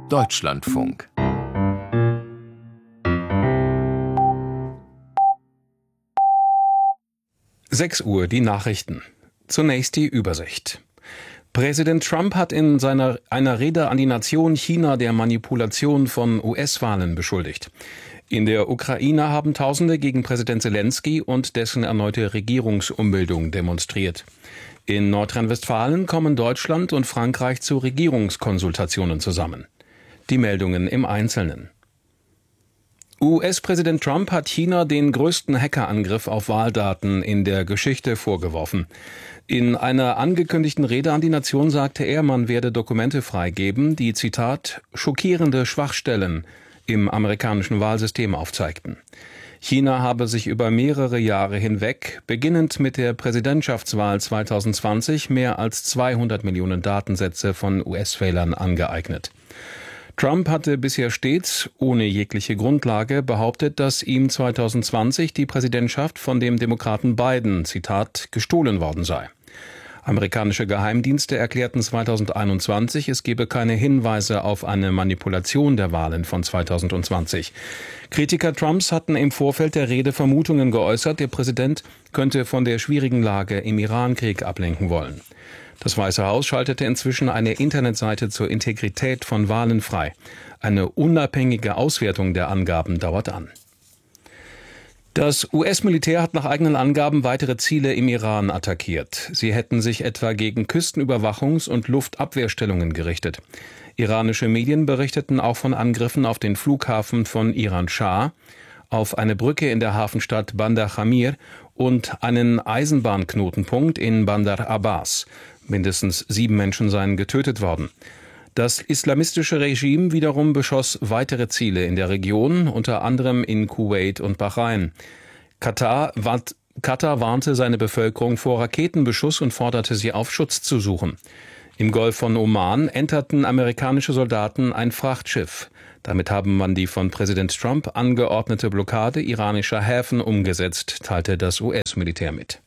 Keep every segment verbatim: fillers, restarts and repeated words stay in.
Deutschlandfunk. sechs Uhr, die Nachrichten. Zunächst die Übersicht. Präsident Trump hat in seiner einer Rede an die Nation China der Manipulation von U S-Wahlen beschuldigt. In der Ukraine haben Tausende gegen Präsident Selenskyj und dessen erneute Regierungsumbildung demonstriert. In Nordrhein-Westfalen kommen Deutschland und Frankreich zu Regierungskonsultationen zusammen. Die Meldungen im Einzelnen. U S-Präsident Trump hat China den größten Hackerangriff auf Wahldaten in der Geschichte vorgeworfen. In einer angekündigten Rede an die Nation sagte er, man werde Dokumente freigeben, die, Zitat, schockierende Schwachstellen im amerikanischen Wahlsystem aufzeigten. China habe sich über mehrere Jahre hinweg, beginnend mit der Präsidentschaftswahl zweitausendzwanzig, mehr als zweihundert Millionen Datensätze von U S-Wählern angeeignet. Trump hatte bisher stets, ohne jegliche Grundlage, behauptet, dass ihm zweitausendzwanzig die Präsidentschaft von dem Demokraten Biden, Zitat, gestohlen worden sei. Amerikanische Geheimdienste erklärten zweitausendeinundzwanzig, es gebe keine Hinweise auf eine Manipulation der Wahlen von zweitausendzwanzig. Kritiker Trumps hatten im Vorfeld der Rede Vermutungen geäußert, der Präsident könnte von der schwierigen Lage im Irankrieg ablenken wollen. Das Weiße Haus schaltete inzwischen eine Internetseite zur Integrität von Wahlen frei. Eine unabhängige Auswertung der Angaben dauert an. Das U S-Militär hat nach eigenen Angaben weitere Ziele im Iran attackiert. Sie hätten sich etwa gegen Küstenüberwachungs- und Luftabwehrstellungen gerichtet. Iranische Medien berichteten auch von Angriffen auf den Flughafen von Iran-Schah, auf eine Brücke in der Hafenstadt Bandar Khamir und einen Eisenbahnknotenpunkt in Bandar Abbas. Mindestens sieben Menschen seien getötet worden. Das islamistische Regime wiederum beschoss weitere Ziele in der Region, unter anderem in Kuwait und Bahrain. Katar, Katar warnte seine Bevölkerung vor Raketenbeschuss und forderte sie auf, Schutz zu suchen. Im Golf von Oman enterten amerikanische Soldaten ein Frachtschiff. Damit haben man die von Präsident Trump angeordnete Blockade iranischer Häfen umgesetzt, teilte das U S-Militär mit.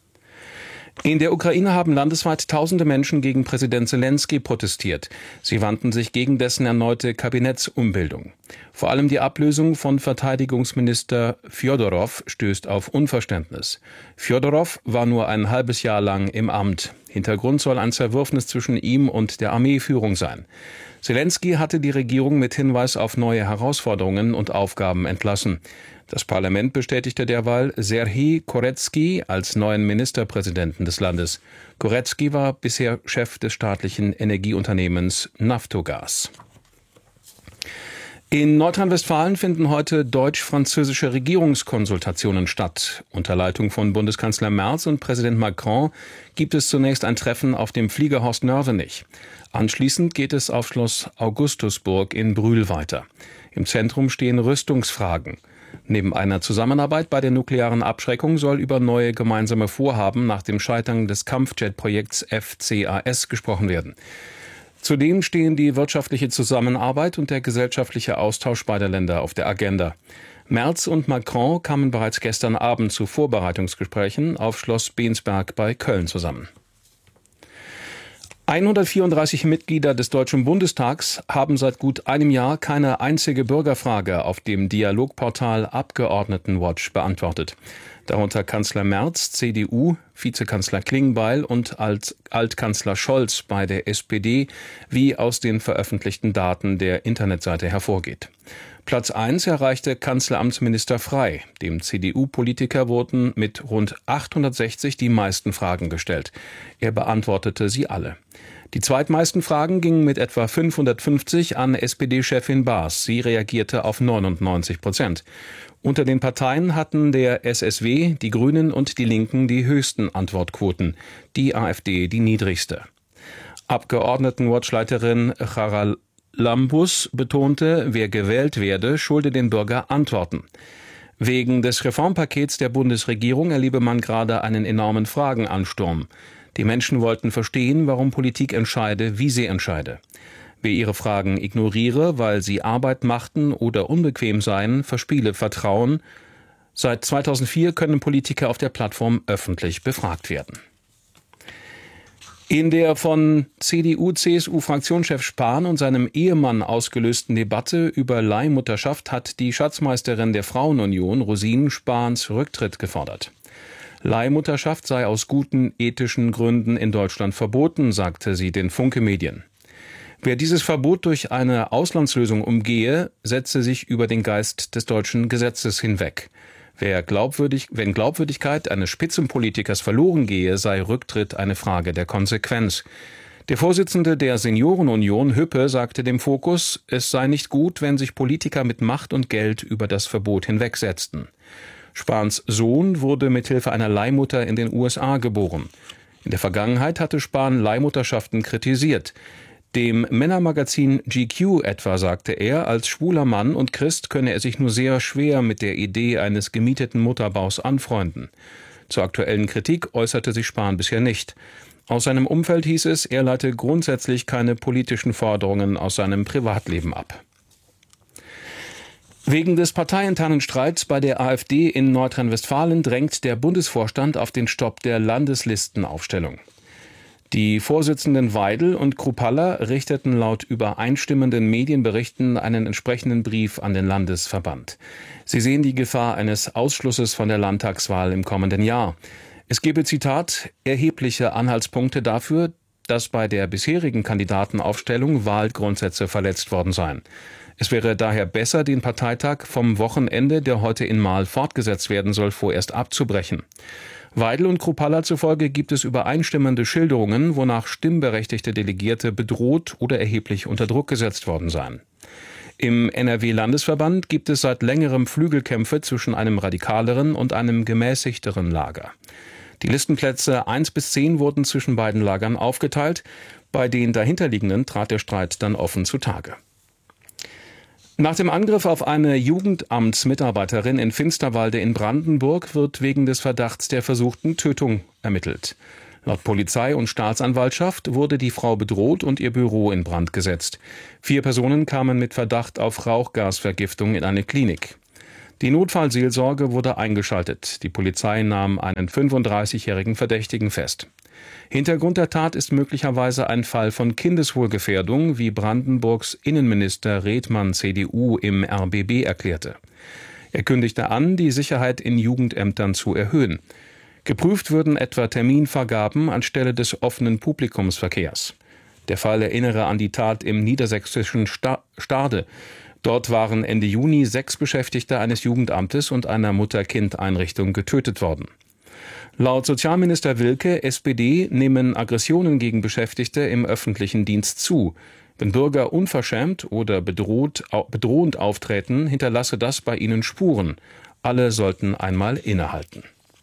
In der Ukraine haben landesweit tausende Menschen gegen Präsident Selenskyj protestiert. Sie wandten sich gegen dessen erneute Kabinettsumbildung. Vor allem die Ablösung von Verteidigungsminister Fjodorow stößt auf Unverständnis. Fjodorow war nur ein halbes Jahr lang im Amt. Hintergrund soll ein Zerwürfnis zwischen ihm und der Armeeführung sein. Selenskyj hatte die Regierung mit Hinweis auf neue Herausforderungen und Aufgaben entlassen. Das Parlament bestätigte derweil Serhij Koretsky als neuen Ministerpräsidenten des Landes. Koretsky war bisher Chef des staatlichen Energieunternehmens Naftogaz. In Nordrhein-Westfalen finden heute deutsch-französische Regierungskonsultationen statt. Unter Leitung von Bundeskanzler Merz und Präsident Macron gibt es zunächst ein Treffen auf dem Flieger Horst Nörvenich. Anschließend geht es auf Schloss Augustusburg in Brühl weiter. Im Zentrum stehen Rüstungsfragen. Neben einer Zusammenarbeit bei der nuklearen Abschreckung soll über neue gemeinsame Vorhaben nach dem Scheitern des Kampfjet-Projekts F C A S gesprochen werden. Zudem stehen die wirtschaftliche Zusammenarbeit und der gesellschaftliche Austausch beider Länder auf der Agenda. Merz und Macron kamen bereits gestern Abend zu Vorbereitungsgesprächen auf Schloss Bensberg bei Köln zusammen. hundertvierunddreißig Mitglieder des Deutschen Bundestags haben seit gut einem Jahr keine einzige Bürgerfrage auf dem Dialogportal Abgeordnetenwatch beantwortet. Darunter Kanzler Merz, C D U, Vizekanzler Klingbeil und Alt- Altkanzler Scholz bei der S P D, wie aus den veröffentlichten Daten der Internetseite hervorgeht. Platz eins erreichte Kanzleramtsminister Frey. Dem C D U-Politiker wurden mit rund achthundertsechzig die meisten Fragen gestellt. Er beantwortete sie alle. Die zweitmeisten Fragen gingen mit etwa fünfhundertfünfzig an S P D-Chefin Baas. Sie reagierte auf neunundneunzig Prozent. Unter den Parteien hatten der S S W, die Grünen und die Linken die höchsten Antwortquoten, die AfD die niedrigste. Abgeordnetenwatchleiterin Charal Lambus betonte, wer gewählt werde, schulde den Bürger Antworten. Wegen des Reformpakets der Bundesregierung erlebe man gerade einen enormen Fragenansturm. Die Menschen wollten verstehen, warum Politik entscheide, wie sie entscheide. Wer ihre Fragen ignoriere, weil sie Arbeit machten oder unbequem seien, verspiele Vertrauen. Seit zweitausendvier können Politiker auf der Plattform öffentlich befragt werden. In der von C D U-C S U-Fraktionschef Spahn und seinem Ehemann ausgelösten Debatte über Leihmutterschaft hat die Schatzmeisterin der Frauenunion, Rosinen, Spahns Rücktritt gefordert. Leihmutterschaft sei aus guten ethischen Gründen in Deutschland verboten, sagte sie den Funke-Medien. Wer dieses Verbot durch eine Auslandslösung umgehe, setze sich über den Geist des deutschen Gesetzes hinweg. Wer glaubwürdig, wenn Glaubwürdigkeit eines Spitzenpolitikers verloren gehe, sei Rücktritt eine Frage der Konsequenz. Der Vorsitzende der Seniorenunion, Hüppe, sagte dem Fokus, es sei nicht gut, wenn sich Politiker mit Macht und Geld über das Verbot hinwegsetzten. Spahns Sohn wurde mithilfe einer Leihmutter in den U S A geboren. In der Vergangenheit hatte Spahn Leihmutterschaften kritisiert. Dem Männermagazin G Q etwa sagte er, als schwuler Mann und Christ könne er sich nur sehr schwer mit der Idee eines gemieteten Mutterbaus anfreunden. Zur aktuellen Kritik äußerte sich Spahn bisher nicht. Aus seinem Umfeld hieß es, er leite grundsätzlich keine politischen Forderungen aus seinem Privatleben ab. Wegen des parteiinternen Streits bei der AfD in Nordrhein-Westfalen drängt der Bundesvorstand auf den Stopp der Landeslistenaufstellung. Die Vorsitzenden Weidel und Kruppalla richteten laut übereinstimmenden Medienberichten einen entsprechenden Brief an den Landesverband. Sie sehen die Gefahr eines Ausschlusses von der Landtagswahl im kommenden Jahr. Es gebe, Zitat, erhebliche Anhaltspunkte dafür, dass bei der bisherigen Kandidatenaufstellung Wahlgrundsätze verletzt worden seien. Es wäre daher besser, den Parteitag vom Wochenende, der heute in Marl fortgesetzt werden soll, vorerst abzubrechen. Weidel und Kruppalla zufolge gibt es übereinstimmende Schilderungen, wonach stimmberechtigte Delegierte bedroht oder erheblich unter Druck gesetzt worden seien. Im N R W-Landesverband gibt es seit längerem Flügelkämpfe zwischen einem radikaleren und einem gemäßigteren Lager. Die Listenplätze eins bis zehn wurden zwischen beiden Lagern aufgeteilt. Bei den dahinterliegenden trat der Streit dann offen zutage. Nach dem Angriff auf eine Jugendamtsmitarbeiterin in Finsterwalde in Brandenburg wird wegen des Verdachts der versuchten Tötung ermittelt. Laut Polizei und Staatsanwaltschaft wurde die Frau bedroht und ihr Büro in Brand gesetzt. Vier Personen kamen mit Verdacht auf Rauchgasvergiftung in eine Klinik. Die Notfallseelsorge wurde eingeschaltet. Die Polizei nahm einen fünfunddreißigjährigen Verdächtigen fest. Hintergrund der Tat ist möglicherweise ein Fall von Kindeswohlgefährdung, wie Brandenburgs Innenminister Redmann C D U im R B B erklärte. Er kündigte an, die Sicherheit in Jugendämtern zu erhöhen. Geprüft würden etwa Terminvergaben anstelle des offenen Publikumsverkehrs. Der Fall erinnere an die Tat im niedersächsischen Stade. Dort waren Ende Juni sechs Beschäftigte eines Jugendamtes und einer Mutter-Kind-Einrichtung getötet worden. Laut Sozialminister Wilke, S P D, nehmen Aggressionen gegen Beschäftigte im öffentlichen Dienst zu. Wenn Bürger unverschämt oder bedroht, bedrohend auftreten, hinterlasse das bei ihnen Spuren. Alle sollten einmal innehalten.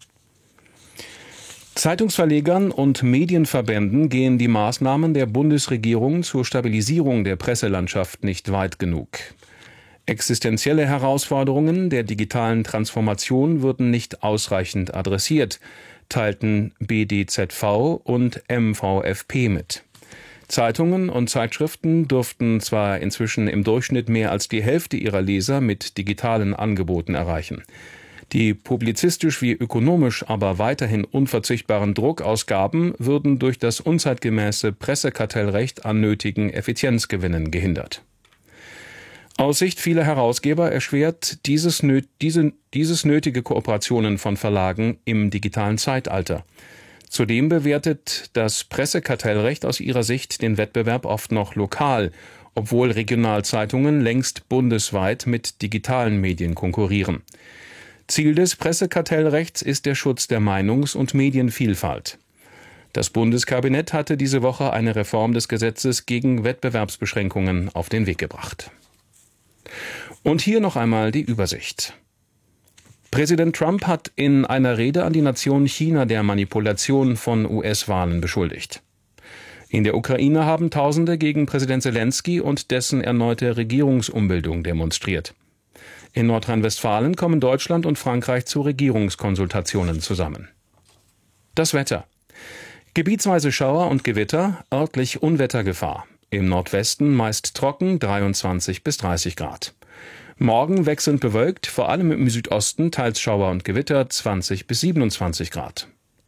Zeitungsverlegern und Medienverbänden gehen die Maßnahmen der Bundesregierung zur Stabilisierung der Presselandschaft nicht weit genug. Existenzielle Herausforderungen der digitalen Transformation würden nicht ausreichend adressiert, teilten B D Z V und M V F P mit. Zeitungen und Zeitschriften dürften zwar inzwischen im Durchschnitt mehr als die Hälfte ihrer Leser mit digitalen Angeboten erreichen. Die publizistisch wie ökonomisch aber weiterhin unverzichtbaren Druckausgaben würden durch das unzeitgemäße Pressekartellrecht an nötigen Effizienzgewinnen gehindert. Aus Sicht vieler Herausgeber erschwert dieses, nöt, diese, dieses nötige Kooperationen von Verlagen im digitalen Zeitalter. Zudem bewertet das Pressekartellrecht aus ihrer Sicht den Wettbewerb oft noch lokal, obwohl Regionalzeitungen längst bundesweit mit digitalen Medien konkurrieren. Ziel des Pressekartellrechts ist der Schutz der Meinungs- und Medienvielfalt. Das Bundeskabinett hatte diese Woche eine Reform des Gesetzes gegen Wettbewerbsbeschränkungen auf den Weg gebracht. Und hier noch einmal die Übersicht. Präsident Trump hat in einer Rede an die Nation China der Manipulation von U S-Wahlen beschuldigt. In der Ukraine haben Tausende gegen Präsident Selenskyj und dessen erneute Regierungsumbildung demonstriert. In Nordrhein-Westfalen kommen Deutschland und Frankreich zu Regierungskonsultationen zusammen. Das Wetter. Gebietsweise Schauer und Gewitter, örtlich Unwettergefahr. Im Nordwesten meist trocken, dreiundzwanzig bis dreißig Grad. Morgen wechselnd bewölkt, vor allem im Südosten teils Schauer und Gewitter, zwanzig bis siebenundzwanzig Grad.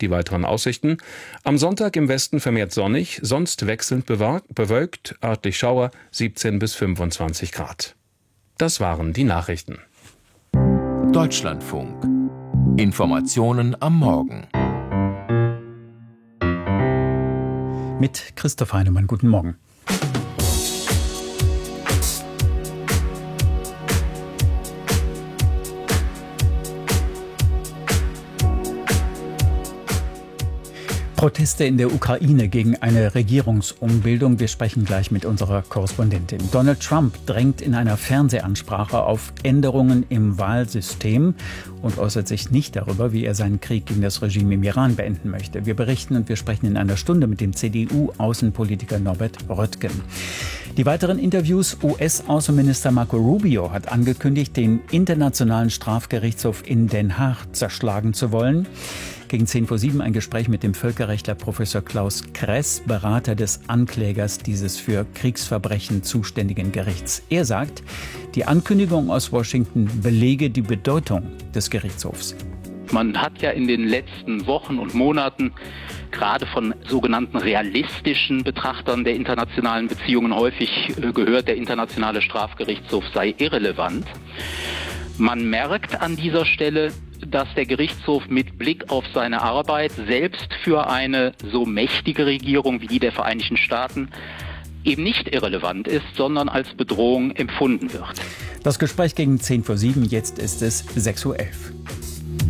Die weiteren Aussichten: Am Sonntag im Westen vermehrt sonnig, sonst wechselnd bewölkt, örtlich Schauer, siebzehn bis fünfundzwanzig Grad. Das waren die Nachrichten. Deutschlandfunk. Informationen am Morgen. Mit Christoph Heinemann, guten Morgen. Proteste in der Ukraine gegen eine Regierungsumbildung. Wir sprechen gleich mit unserer Korrespondentin. Donald Trump drängt in einer Fernsehansprache auf Änderungen im Wahlsystem und äußert sich nicht darüber, wie er seinen Krieg gegen das Regime im Iran beenden möchte. Wir berichten und wir sprechen in einer Stunde mit dem C D U-Außenpolitiker Norbert Röttgen. Die weiteren Interviews: U S-Außenminister Marco Rubio hat angekündigt, den Internationalen Strafgerichtshof in Den Haag zerschlagen zu wollen. Gegen zehn vor sieben ein Gespräch mit dem Völkerrechtler Professor Klaus Kress, Berater des Anklägers dieses für Kriegsverbrechen zuständigen Gerichts. Er sagt, die Ankündigung aus Washington belege die Bedeutung des Gerichtshofs. Man hat ja in den letzten Wochen und Monaten gerade von sogenannten realistischen Betrachtern der internationalen Beziehungen häufig gehört, der Internationale Strafgerichtshof sei irrelevant. Man merkt an dieser Stelle, dass der Gerichtshof mit Blick auf seine Arbeit selbst für eine so mächtige Regierung wie die der Vereinigten Staaten eben nicht irrelevant ist, sondern als Bedrohung empfunden wird. Das Gespräch gegen zehn vor sieben, jetzt ist es sechs Uhr elf.